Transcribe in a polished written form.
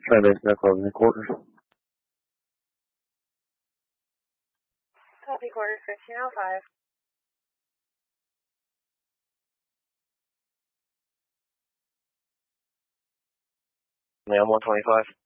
Try-base now closing quarters. Copy quarters 1505. Yeah, I'm 125.